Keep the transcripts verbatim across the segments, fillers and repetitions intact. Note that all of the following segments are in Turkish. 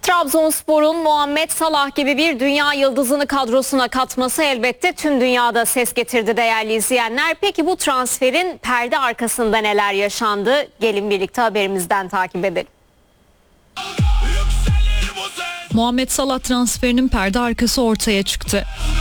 Trabzonspor'un Muhammed Salah gibi bir dünya yıldızını kadrosuna katması elbette tüm dünyada ses getirdi değerli izleyenler. Peki bu transferin perde arkasında neler yaşandı? Gelin birlikte haberimizden takip edelim. Muhammed Salah transferinin perde arkası ortaya çıktı.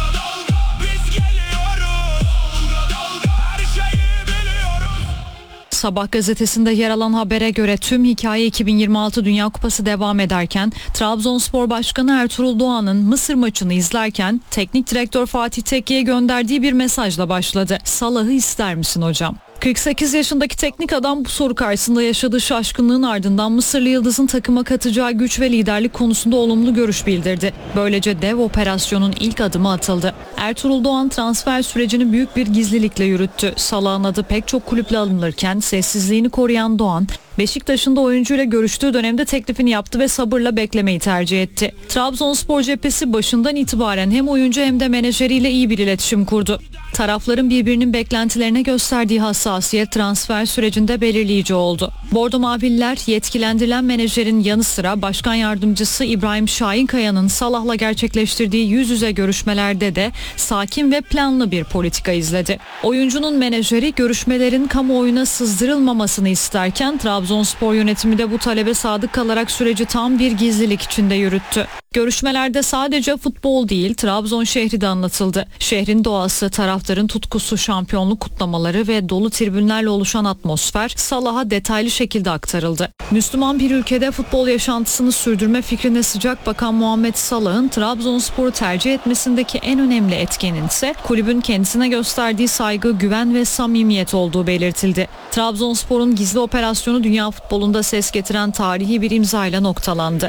Sabah gazetesinde yer alan habere göre tüm hikaye iki bin yirmi altı Dünya Kupası devam ederken Trabzonspor Başkanı Ertuğrul Doğan'ın Mısır maçını izlerken teknik direktör Fatih Tekke'ye gönderdiği bir mesajla başladı. Salah'ı ister misin hocam? kırk sekiz yaşındaki teknik adam bu soru karşısında yaşadığı şaşkınlığın ardından Mısırlı yıldızın takıma katacağı güç ve liderlik konusunda olumlu görüş bildirdi. Böylece dev operasyonun ilk adımı atıldı. Ertuğrul Doğan transfer sürecini büyük bir gizlilikle yürüttü. Salah'ın adı pek çok kulüple alınırken sessizliğini koruyan Doğan, Beşiktaş'ın da oyuncuyla görüştüğü dönemde teklifini yaptı ve sabırla beklemeyi tercih etti. Trabzonspor cephesi başından itibaren hem oyuncu hem de menajeriyle iyi bir iletişim kurdu. Tarafların birbirinin beklentilerine gösterdiği hassasiyet transfer sürecinde belirleyici oldu. Bordo Mavililer yetkilendirilen menajerin yanı sıra Başkan Yardımcısı İbrahim Şahinkaya'nın Salah'la gerçekleştirdiği yüz yüze görüşmelerde de sakin ve planlı bir politika izledi. Oyuncunun menajeri görüşmelerin kamuoyuna sızdırılmamasını isterken Trabzonspor yönetimi de bu talebe sadık kalarak süreci tam bir gizlilik içinde yürüttü. Görüşmelerde sadece futbol değil, Trabzon şehri de anlatıldı. Şehrin doğası, taraftarın tutkusu, şampiyonluk kutlamaları ve dolu tribünlerle oluşan atmosfer Salah'a detaylı şekilde aktarıldı. Müslüman bir ülkede futbol yaşantısını sürdürme fikrine sıcak bakan Muhammed Salah'ın Trabzonspor'u tercih etmesindeki en önemli etkenin ise kulübün kendisine gösterdiği saygı, güven ve samimiyet olduğu belirtildi. Trabzonspor'un gizli operasyonu dünya futbolunda ses getiren tarihi bir imzayla noktalandı.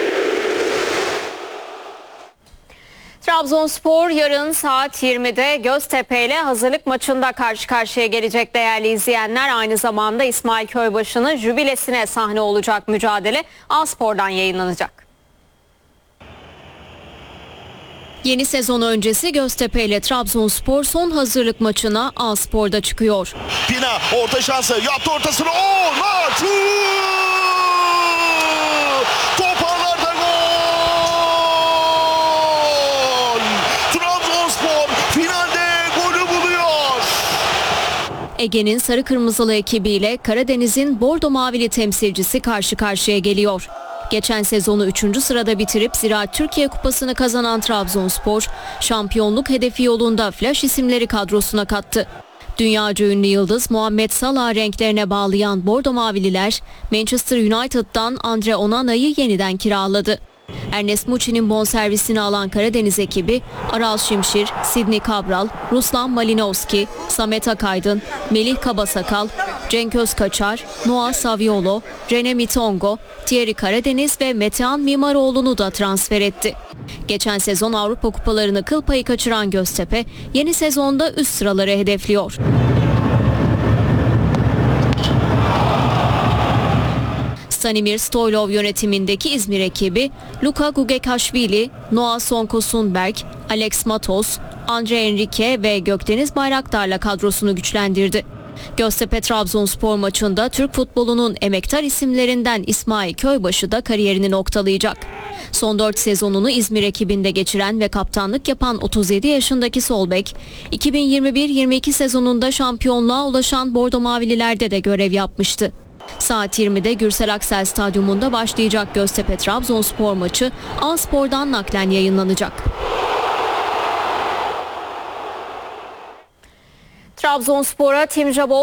Trabzonspor yarın saat yirmide Göztepe ile hazırlık maçında karşı karşıya gelecek değerli izleyenler. Aynı zamanda İsmail Köybaşı'nın jübilesine sahne olacak mücadele A-Spor'dan yayınlanacak. Yeni sezon öncesi Göztepe ile Trabzonspor son hazırlık maçına A-Spor'da çıkıyor. Pina orta şansı yaptı ortasını. Oo, maç! Toparlarda gol! Trabzonspor finalde golü buluyor. Ege'nin sarı kırmızılı ekibiyle Karadeniz'in bordo mavili temsilcisi karşı karşıya geliyor. Geçen sezonu üçüncü sırada bitirip Ziraat Türkiye Kupası'nı kazanan Trabzonspor, şampiyonluk hedefi yolunda flash isimleri kadrosuna kattı. Dünyaca ünlü yıldız Muhammed Salah renklerine bağlayan bordo mavililer, Manchester United'dan Andre Onana'yı yeniden kiraladı. Ernest Muçi'nin bonservisini alan Karadeniz ekibi, Aral Şimşir, Sidney Cabral, Ruslan Malinovski, Samet Akaydın, Melih Kabasakal, Cenk Özkaçar, Noah Saviolo, Rene Mitongo, Thierry Karadeniz ve Metehan Mimaroğlu'nu da transfer etti. Geçen sezon Avrupa kupalarını kıl payı kaçıran Göztepe, yeni sezonda üst sıraları hedefliyor. Stanimir Stoylov yönetimindeki İzmir ekibi, Luka Gugekashvili, Noah Sonko-Sundberg, Alex Matos, Andre Enrique ve Gökdeniz Bayraktar'la kadrosunu güçlendirdi. Göztepe Trabzonspor maçında Türk futbolunun emektar isimlerinden İsmail Köybaşı da kariyerini noktalayacak. Son dört sezonunu İzmir ekibinde geçiren ve kaptanlık yapan otuz yedi yaşındaki sol bek, iki bin yirmi bir yirmi iki sezonunda şampiyonluğa ulaşan Bordo Mavililerde de görev yapmıştı. Saat yirmide Gürsel Aksel Stadyumunda başlayacak Göztepe Trabzonspor maçı A-Spor'dan naklen yayınlanacak. Trabzonspor'a Tim Jabol